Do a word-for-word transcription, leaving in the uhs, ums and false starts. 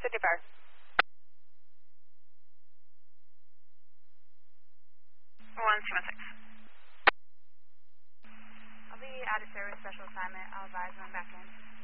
fifty-five. one two one six. I'll be out of service, special assignment. I'll advise when I'm back in.